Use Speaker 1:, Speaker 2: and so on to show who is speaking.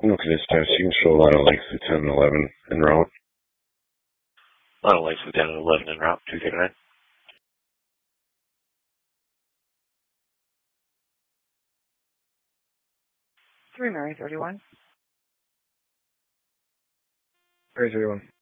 Speaker 1: Okay, dispatch, you can show a lot of lakes at 10 and 11 en route.
Speaker 2: A lot of lakes at 10 and 11 en route, 239.
Speaker 3: 3 Mary 31.
Speaker 4: Mary 31.